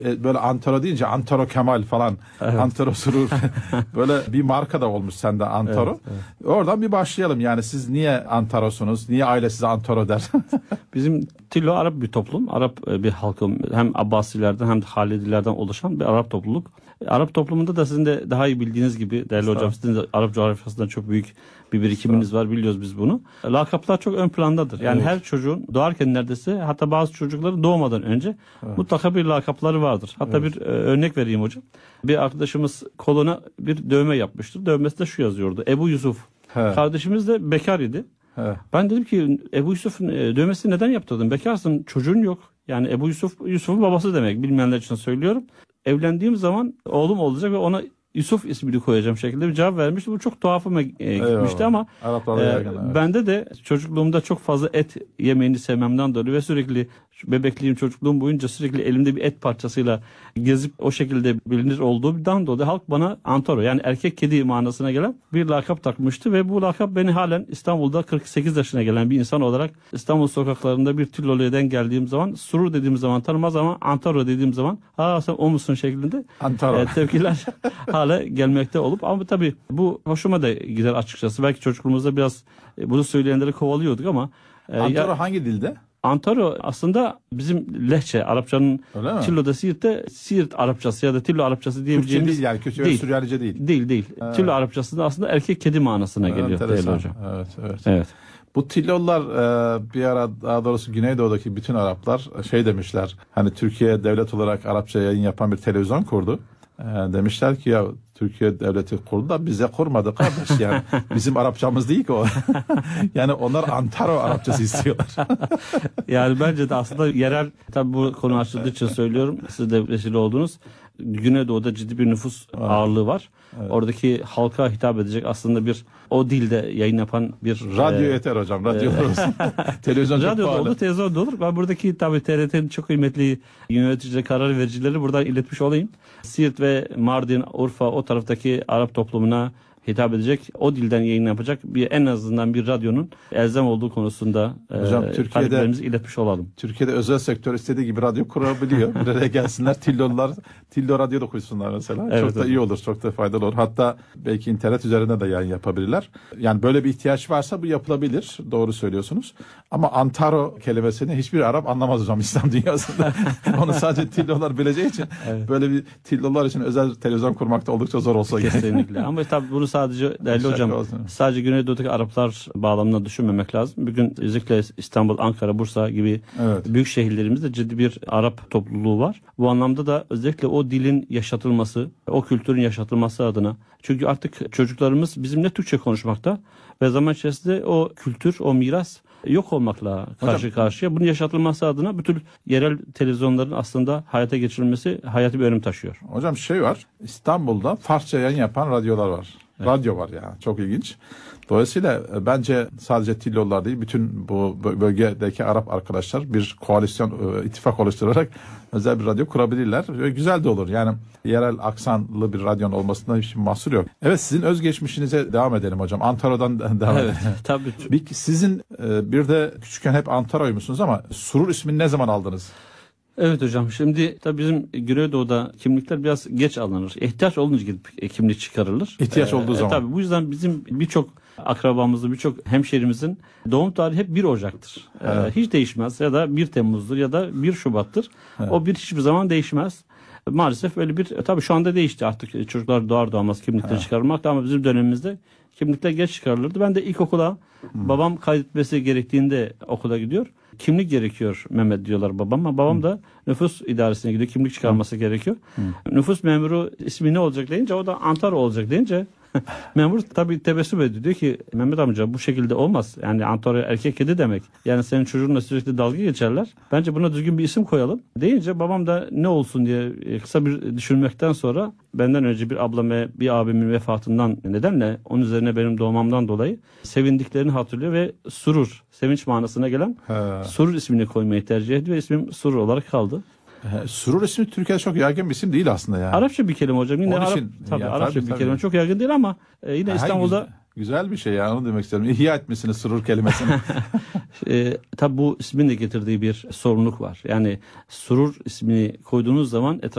Böyle Antaro deyince Antaro Kemal falan, evet. Antaro Surur böyle bir marka da olmuş sende Antaro. Evet, evet. Oradan bir başlayalım. Yani siz niye Antaro'sunuz? Niye aile size Antaro der? Bizim Tillo Arap bir toplum. Arap bir halkım. Hem Abbasilerden hem de Halidilerden oluşan bir Arap topluluk. Arap toplumunda da sizin de daha iyi bildiğiniz gibi değerli hocam, sizin de Arap coğrafyasından çok büyük bir birikiminiz var, biliyoruz biz bunu. Lakaplar çok ön plandadır. Yani evet. Her çocuğun doğarken neredeyse, hatta bazı çocukların doğmadan önce evet. Mutlaka bir lakapları vardır. Hatta evet. Bir örnek vereyim hocam. Bir arkadaşımız koluna bir dövme yapmıştır. Dövmesi de şu yazıyordu: Ebu Yusuf. Evet. Kardeşimiz de bekar idi. Evet. Ben dedim ki Ebu Yusuf'un dövmesini neden yaptırdın? Bekarsın, çocuğun yok. Yani Ebu Yusuf, Yusuf'un babası demek. Bilmeyenler için söylüyorum. Evlendiğim zaman oğlum olacak ve ona Yusuf ismini koyacağım şekilde bir cevap vermişti. Bu çok tuhafıma gitmişti ama bende de çocukluğumda çok fazla et yemeğini sevmemden dolayı ve sürekli bebekliğim, çocukluğum boyunca sürekli elimde bir et parçasıyla gezip o şekilde bilinir olduğumdan dolayı halk bana Antaro, yani erkek kedi manasına gelen bir lakap takmıştı ve bu lakap beni halen İstanbul'da 48 yaşına gelen bir insan olarak İstanbul sokaklarında bir Tillolu'dan geldiğim zaman, Surur dediğim zaman tanımaz ama Antaro dediğim zaman sen o musun şeklinde tepkiler hala gelmekte olup, ama tabii bu hoşuma da gider açıkçası. Belki çocukluğumuzda biraz bunu söyleyenleri kovalıyorduk ama Antaro hangi dilde? Antaro aslında bizim lehçe, Arapçanın Tillo'da Siirt'te Siirt Arapçası ya da Tillo Arapçası diyebileceğimiz Türkçe değil, yani Kürtçe ve Süryanice değil. Değil. Evet. Tillo Arapçası da aslında erkek kedi manasına geliyor değerli hocam. Evet. Bu Tillollar bir ara, daha doğrusu Güneydoğu'daki bütün Araplar demişler. Hani Türkiye devlet olarak Arapça yayın yapan bir televizyon kurdu. Demişler ki ya Türkiye devleti kurdu da bize kurmadı kardeş, yani bizim Arapçamız değil ki o. Yani onlar Antaro Arapçası istiyorlar. Yani bence de aslında yerel, tabii bu konu açıldığı için söylüyorum, siz de vesile oldunuz. Güneydoğu'da ciddi bir nüfus ağırlığı var. Evet. Oradaki halka hitap edecek aslında bir o dilde yayın yapan bir radyo yeter hocam. Radyo televizyon radyo da olur, televizyon da olur. Ben buradaki tabii TRT'nin çok kıymetli yöneticileri, karar vericileri buradan iletmiş olayım. Siirt ve Mardin, Urfa, o taraftaki Arap toplumuna hitap edecek, o dilden yayın yapacak en azından bir radyonun elzem olduğu konusunda taleplerimizi iletmiş olalım. Türkiye'de özel sektör istediği gibi radyo kurabiliyor. Bir araya gelsinler, Tillo radyo da koysunlar mesela. Evet, çok da iyi olur, çok da faydalı olur. Hatta belki internet üzerinde de yayın yapabilirler. Yani böyle bir ihtiyaç varsa bu yapılabilir. Doğru söylüyorsunuz. Ama Antaro kelimesini hiçbir Arap anlamaz hocam İslam dünyasında. Onu sadece Tillolar bileceği için böyle bir Tillolar için özel televizyon kurmak da oldukça zor olsa gerek. Kesinlikle. Ama tabii bunu sadece değerli hocam, sadece Güneydoğu'daki Araplar bağlamında düşünmemek lazım. Bugün özellikle İstanbul, Ankara, Bursa gibi büyük şehirlerimizde ciddi bir Arap topluluğu var. Bu anlamda da özellikle o dilin yaşatılması, o kültürün yaşatılması adına. Çünkü artık çocuklarımız bizimle Türkçe konuşmakta ve zaman içerisinde o kültür, o miras yok olmakla karşı karşıya. Bunun yaşatılması adına bütün yerel televizyonların aslında hayata geçirilmesi hayati bir önem taşıyor. Hocam var, İstanbul'da Farsça yayın yapan radyolar var. Evet. Radyo var ya, çok ilginç. Dolayısıyla bence sadece Tillollar değil, bütün bu bölgedeki Arap arkadaşlar bir koalisyon, ittifak oluşturarak özel bir radyo kurabilirler. Ve güzel de olur. Yani yerel aksanlı bir radyonun olmasında hiçbir mahsur yok. Evet, sizin özgeçmişinize devam edelim hocam. Antaro'dan devam edelim. Tabii. Sizin bir de küçükken hep Antaro'ymuşsunuz ama Surur ismini ne zaman aldınız? Evet hocam, şimdi tabii bizim Güneydoğu'da kimlikler biraz geç alınır. İhtiyaç olunca gidip kimlik çıkarılır. İhtiyaç olduğu zaman. Tabii bu yüzden bizim birçok akrabamızın, birçok hemşehrimizin doğum tarihi hep 1 Ocak'tır. Evet. Hiç değişmez, ya da 1 Temmuz'dur ya da 1 Şubat'tır. Evet. O hiçbir zaman değişmez. Maalesef öyle bir, tabii şu anda değişti artık, çocuklar doğar doğmaz kimlikleri çıkarılmakta, ama bizim dönemimizde kimlikler geç çıkarılırdı. Ben de ilkokula babam kaydetmesi gerektiğinde okula gidiyor. Kimlik gerekiyor Mehmet diyorlar babama. Babam da nüfus idaresine gidiyor. Kimlik çıkarması gerekiyor. Nüfus memuru ismi ne olacak deyince, o da Antaro olacak deyince memur tabii tebessüm ediyor. Diyor ki Mehmet amca bu şekilde olmaz. Yani Antaro erkek kedi demek. Yani senin çocuğunla sürekli dalga geçerler. Bence buna düzgün bir isim koyalım deyince, babam da ne olsun diye kısa bir düşünmekten sonra, benden önce bir ablam ve bir abimin vefatından nedenle onun üzerine benim doğmamdan dolayı sevindiklerini hatırlıyor ve Surur, sevinç manasına gelen Surur ismini koymayı tercih ediyor ve ismim Surur olarak kaldı. Surur ismi Türkiye'de çok yaygın bir isim değil aslında yani. Arapça bir kelime hocam. Yine Arapça bir kelime, çok yaygın değil ama yine İstanbul'da Güzel bir şey ya, onu demek istiyorum. İhya etmişsiniz surur kelimesini. Tabii bu ismin de getirdiği bir sorumluluk var. Yani surur ismini koyduğunuz zaman